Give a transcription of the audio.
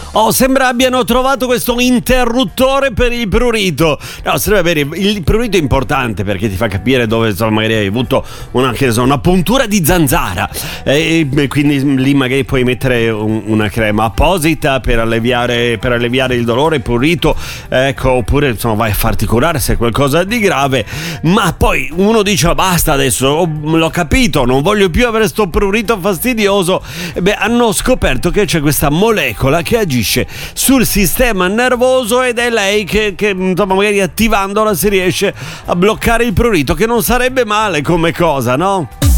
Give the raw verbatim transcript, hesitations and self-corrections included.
Oh, sembra abbiano trovato questo interruttore per il prurito. No, serve avere il prurito è importante perché ti fa capire dove, insomma, magari hai avuto una, che ne so, una puntura di zanzara, e quindi lì magari puoi mettere un, una crema apposita per alleviare, per alleviare il dolore, il prurito, ecco, oppure insomma vai a farti curare se è qualcosa di grave. Ma poi uno dice basta adesso, oh, l'ho capito, non voglio più avere sto prurito fastidioso. E beh, hanno scoperto che c'è questa molecola che agisce sul sistema nervoso ed è lei che, che insomma magari attivandola si riesce a bloccare il prurito, che non sarebbe male come cosa, no?